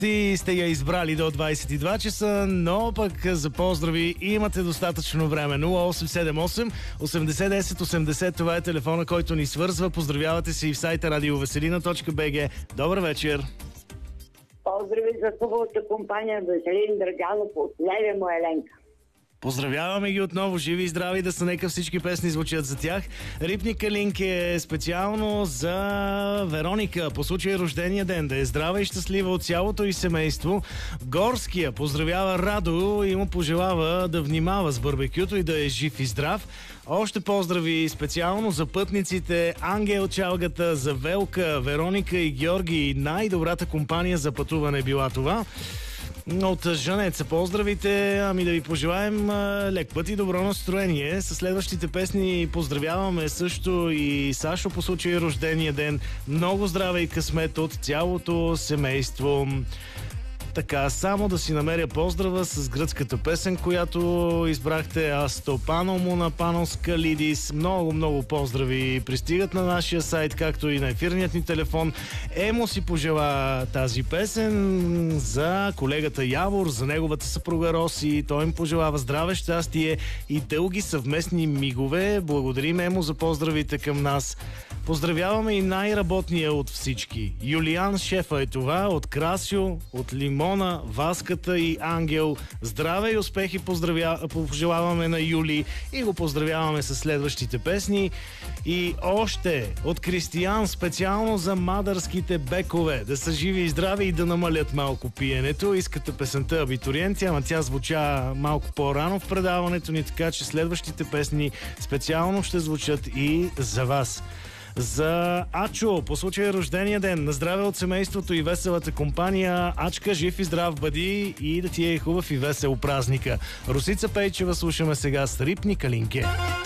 И сте я избрали до 22 часа, но пък за поздрави имате достатъчно време. 0878 8010 80, това е телефона, който ни свързва. Поздравявате се и в сайта radioveselina.bg. Добър вечер! Поздрави за хубавата компания Веселин Драганов от Леве му Еленка. Поздравяваме ги отново, живи и здрави, да са нека всички песни звучат за тях. Рипни Калинки е специално за Вероника, по случай рождения ден, да е здрава и щастлива от цялото и семейство. Горския поздравява Радо и му пожелава да внимава с барбекюто и да е жив и здрав. Още поздрави специално за пътниците Ангел Чалгата, за Велка, Вероника и Георги. Най-добрата компания за пътуване била това. От Жанеца поздравите, ами да ви пожелаем лек път и добро настроение. Със следващите песни поздравяваме също и Сашо по случай рождения ден. Много здраве и късмет от цялото семейство. Така, само да си намеря поздрава с гръцката песен, която избрахте. Астопано му на Панос Калидис. Много поздрави пристигат на нашия сайт, както и на ефирният ни телефон. Емо си пожела тази песен за колегата Явор, за неговата съпруга Роси. Той им пожелава здраве, щастие и дълги съвместни мигове. Благодарим, Емо, за поздравите към нас. Поздравяваме и най-работния от всички. Юлиан Шефа е това, от Красио, от Лимона, Васката и Ангел. Здраве и успехи пожелаваме на Юли и го поздравяваме с следващите песни. И още от Кристиян специално за мадърските бекове. Да са живи и здрави и да намалят малко пиенето. Искате песента Абитуриенти, ама тя звуча малко по-рано в предаването ни, така че следващите песни специално ще звучат и за вас. За Ачо, по случай рождения ден, на здраве от семейството и веселата компания. Ачка, жив и здрав бъди и да ти е хубав и весел празника. Росица Пейчева слушаме сега с Рипни Калинки.